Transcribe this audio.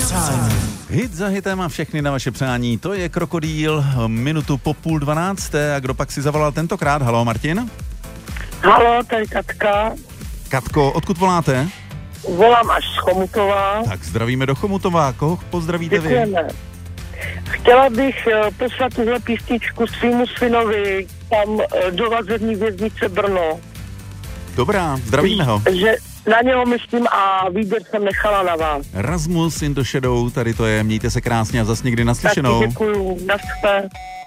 přání. Hit za hitem a všechny na vaše přání. To je Krokodýl, minutu po 11:30. A kdo pak si zavolal tentokrát? Haló, Martin? Haló, tady Katka. Katko, odkud voláte? Volám až z Chomutova. Tak zdravíme do Chomutova. Koho pozdravíte vy? Děkujeme. Chtěla bych poslat tuhle písničku svýmu synovi tam do vazební věznice Brno. Dobrá, zdravíme ho. Že na něho myslím a výběr jsem nechala na vás. Rasmus in the Shadow, tady to je. Mějte se krásně a zas někdy naslyšenou. Taky děkuju, naschle.